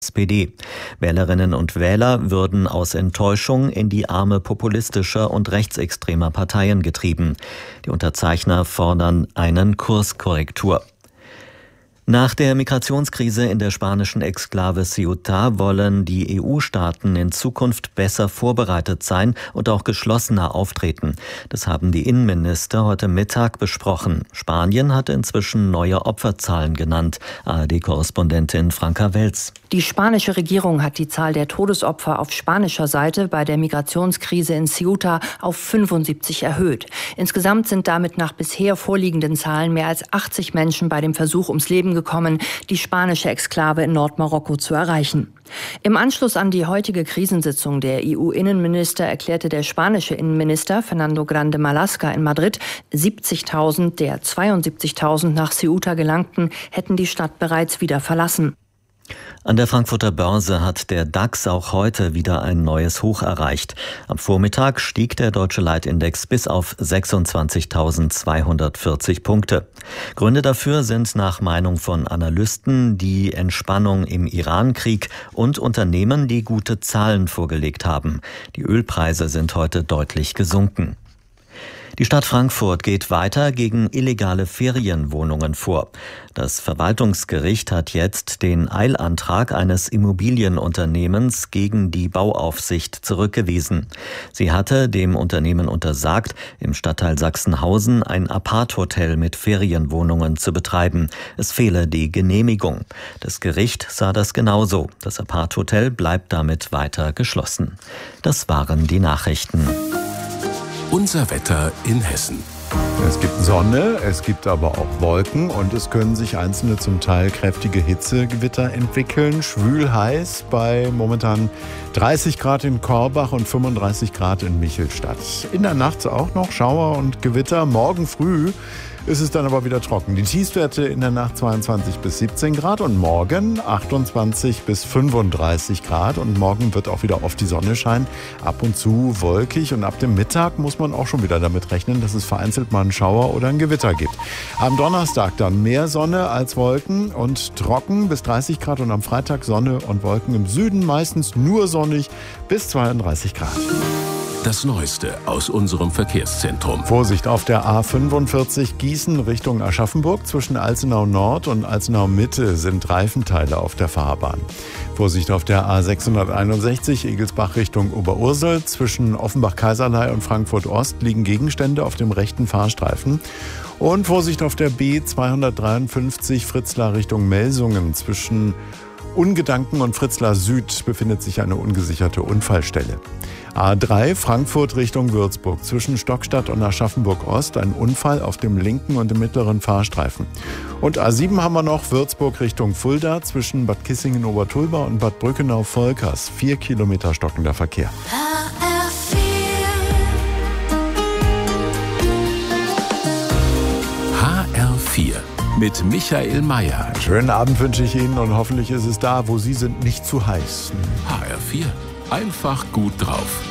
SPD. Wählerinnen und Wähler würden aus Enttäuschung in die Arme populistischer und rechtsextremer Parteien getrieben. Die Unterzeichner fordern eine Kurskorrektur. Nach der Migrationskrise in der spanischen Exklave Ceuta wollen die EU-Staaten in Zukunft besser vorbereitet sein und auch geschlossener auftreten. Das haben die Innenminister heute Mittag besprochen. Spanien hat inzwischen neue Opferzahlen genannt. ARD-Korrespondentin Franka Welz. Die spanische Regierung hat die Zahl der Todesopfer auf spanischer Seite bei der Migrationskrise in Ceuta auf 75 erhöht. Insgesamt sind damit nach bisher vorliegenden Zahlen mehr als 80 Menschen bei dem Versuch ums Leben gekommen, die spanische Exklave in Nordmarokko zu erreichen. Im Anschluss an die heutige Krisensitzung der EU-Innenminister erklärte der spanische Innenminister Fernando Grande Marlaska in Madrid, 70.000 der 72.000 nach Ceuta gelangten, hätten die Stadt bereits wieder verlassen. An der Frankfurter Börse hat der DAX auch heute wieder ein neues Hoch erreicht. Am Vormittag stieg der deutsche Leitindex bis auf 26.240 Punkte. Gründe dafür sind nach Meinung von Analysten die Entspannung im Iran-Krieg und Unternehmen, die gute Zahlen vorgelegt haben. Die Ölpreise sind heute deutlich gesunken. Die Stadt Frankfurt geht weiter gegen illegale Ferienwohnungen vor. Das Verwaltungsgericht hat jetzt den Eilantrag eines Immobilienunternehmens gegen die Bauaufsicht zurückgewiesen. Sie hatte dem Unternehmen untersagt, im Stadtteil Sachsenhausen ein Apart-Hotel mit Ferienwohnungen zu betreiben. Es fehle die Genehmigung. Das Gericht sah das genauso. Das Apart-Hotel bleibt damit weiter geschlossen. Das waren die Nachrichten. Unser Wetter in Hessen. Es gibt Sonne, es gibt aber auch Wolken und es können sich einzelne zum Teil kräftige Hitzegewitter entwickeln. Schwül heiß bei momentan 30 Grad in Korbach und 35 Grad in Michelstadt. In der Nacht auch noch Schauer und Gewitter. Morgen früh ist es dann aber wieder trocken. Die Tiefstwerte in der Nacht 22 bis 17 Grad und morgen 28 bis 35 Grad. Und morgen wird auch wieder oft die Sonne scheinen, ab und zu wolkig. Und ab dem Mittag muss man auch schon wieder damit rechnen, dass es vereinzelt mal einen Schauer oder ein Gewitter gibt. Am Donnerstag dann mehr Sonne als Wolken und trocken bis 30 Grad. Und am Freitag Sonne und Wolken im Süden, meistens nur sonnig bis 32 Grad. Das Neueste aus unserem Verkehrszentrum. Vorsicht auf der A45 Gießen Richtung Aschaffenburg. Zwischen Alzenau Nord und Alzenau Mitte sind Reifenteile auf der Fahrbahn. Vorsicht auf der A661 Egelsbach Richtung Oberursel. Zwischen Offenbach-Kaiserlei und Frankfurt Ost liegen Gegenstände auf dem rechten Fahrstreifen. Und Vorsicht auf der B253 Fritzlar Richtung Melsungen. Zwischen Ungedanken und Fritzlar Süd befindet sich eine ungesicherte Unfallstelle. A3 Frankfurt Richtung Würzburg. Zwischen Stockstadt und Aschaffenburg Ost ein Unfall auf dem linken und dem mittleren Fahrstreifen. Und A7 haben wir noch Würzburg Richtung Fulda. Zwischen Bad Kissingen-Obertulba und Bad Brückenau-Volkers. 4 Kilometer stockender Verkehr. HR4 mit Michael Mayer. Einen schönen Abend wünsche ich Ihnen und hoffentlich ist es da, wo Sie sind, nicht zu heiß. HR4. Einfach gut drauf.